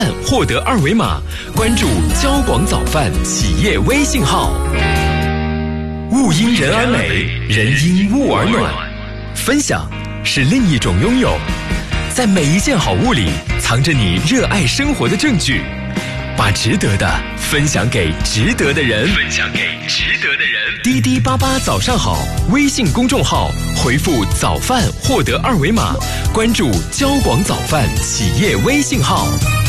获得二维码，关注交广早饭企业微信号。物因人而美，人因物而暖。分享是另一种拥有，在每一件好物里藏着你热爱生活的证据。把值得的分享给值得的人，滴滴八八早上好微信公众号回复早饭获得二维码，关注交广早饭企业微信号。